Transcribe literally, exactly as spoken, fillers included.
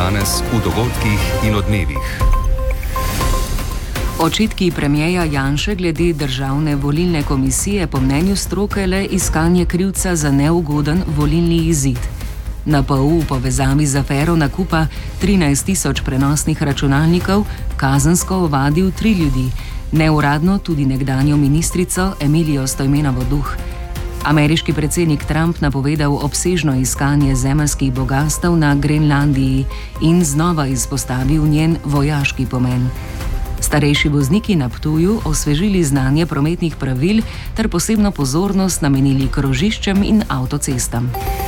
Danes v dogodkih in odmevih. Očitki premierja Janše glede državne volilne komisije po mnenju stroke le iskanje krivca za neugoden volilni izid. Na P U v povezavi z afero nakupa trinajst tisoč prenosnih računalnikov kazensko ovadil tri ljudi, neuradno tudi nekdanjo ministrico Emilijo Stojmenovo Duh. Ameriški predsednik Trump napovedal obsežno iskanje zemeljskih bogastev na Grenlandiji in znova izpostavil njen vojaški pomen. Starejši vozniki na Ptuju osvežili znanje prometnih pravil ter posebno pozornost namenili krožiščem in avtocestam.